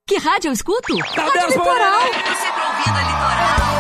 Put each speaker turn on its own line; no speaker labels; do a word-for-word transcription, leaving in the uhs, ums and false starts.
Que rádio eu escuto?
Rádio Litoral.
Você tá ouvindo a Litoral.